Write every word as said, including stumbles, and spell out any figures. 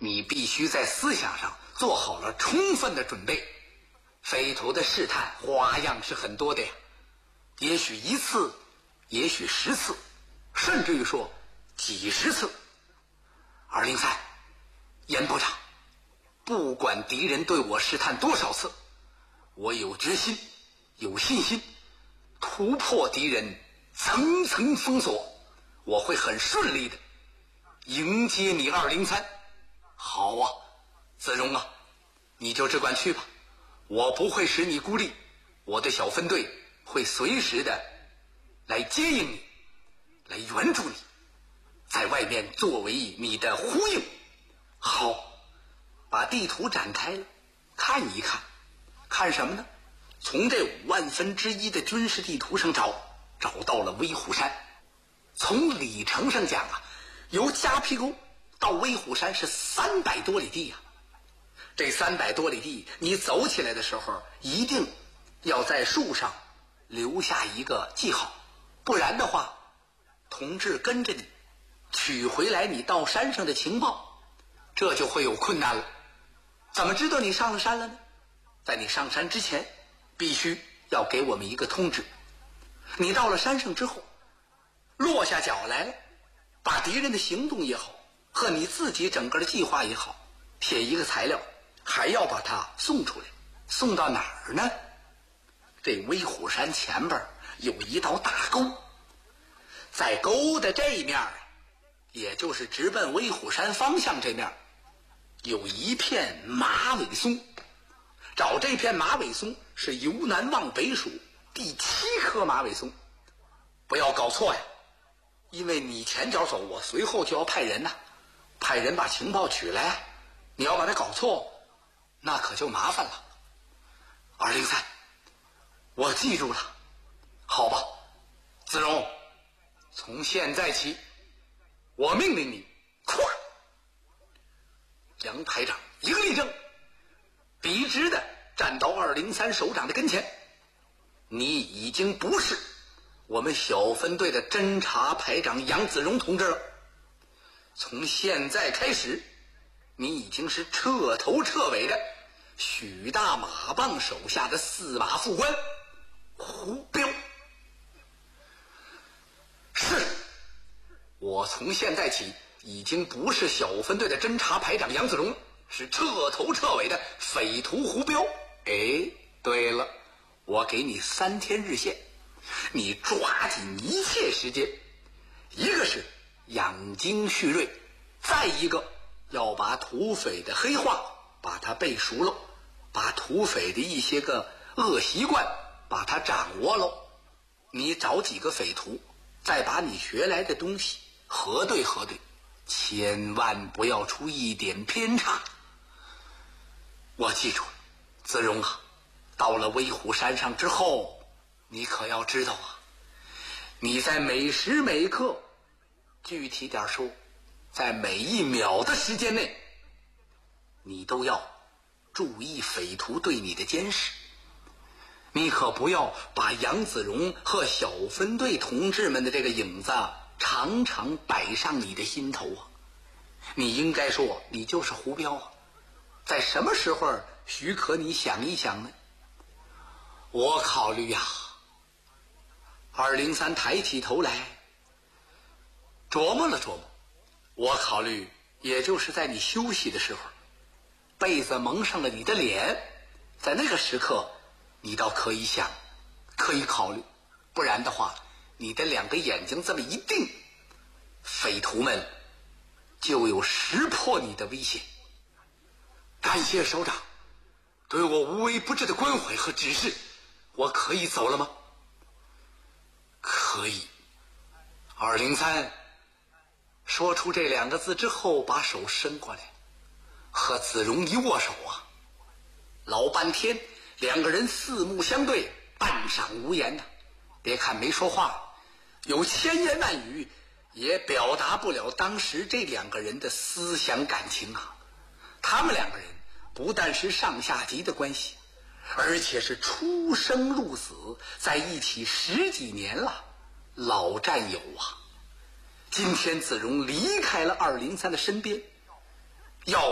你必须在思想上做好了充分的准备。匪徒的试探花样是很多的呀，也许一次，也许十次，甚至于说几十次。二零三，严部长，不管敌人对我试探多少次，我有决心，有信心，突破敌人层层封锁，我会很顺利的迎接你二零三。好啊，子荣啊，你就只管去吧，我不会使你孤立，我的小分队会随时的来接应你，来援助你，在外面作为你的呼应。好，把地图展开了，看一看。看什么呢？从这五万分之一的军事地图上找，找到了威虎山。从里程上讲啊，由夹皮沟到威虎山是三百多里地呀、啊。这三百多里地，你走起来的时候，一定要在树上留下一个记号，不然的话，同志跟着你，取回来你到山上的情报，这就会有困难了。怎么知道你上了山了呢？在你上山之前，必须要给我们一个通知。你到了山上之后，落下脚来了，把敌人的行动也好，和你自己整个的计划也好，写一个材料，还要把它送出来。送到哪儿呢？这威虎山前边有一道大沟，在沟的这一面，也就是直奔威虎山方向这面，有一片马尾松。找这片马尾松是由南往北数第七棵马尾松，不要搞错呀，因为你前脚走，我随后就要派人呐、啊，派人把情报取来，你要把它搞错，那可就麻烦了。二零三，我记住了，好吧，子荣，从现在起，我命令你，咵，杨排长一个立正，笔直的站到二零三首长的跟前。你已经不是我们小分队的侦察排长杨子荣同志了，从现在开始，你已经是彻头彻尾的许大马棒手下的司马副官胡彪。是，我从现在起已经不是小分队的侦察排长杨子荣，是彻头彻尾的匪徒胡彪。哎，对了，我给你三天日限，你抓紧一切时间，一个是养精蓄锐，再一个要把土匪的黑话把它背熟了，把土匪的一些个恶习惯把它掌握了。你找几个匪徒，再把你学来的东西核对核对，千万不要出一点偏差。我记住了，子荣啊，到了威虎山上之后，你可要知道啊，你在每时每刻，具体点说，在每一秒的时间内，你都要注意匪徒对你的监视。你可不要把杨子荣和小分队同志们的这个影子常常摆上你的心头啊！你应该说，你就是胡彪啊！在什么时候许可你想一想呢？我考虑呀、啊，二零三抬起头来，琢磨了琢磨，我考虑，也就是在你休息的时候，被子蒙上了你的脸，在那个时刻，你倒可以想，可以考虑，不然的话，你的两个眼睛这么一定，匪徒们就有识破你的危险。感谢首长对我无微不至的关怀和指示，我可以走了吗？可以。二零三说出这两个字之后，把手伸过来，和子荣一握手啊，老半天两个人四目相对，半晌无言呐、啊。别看没说话，有千言万语也表达不了当时这两个人的思想感情啊。他们两个人不但是上下级的关系，而且是出生入死在一起十几年了，老战友啊。今天子荣离开了二零三的身边，要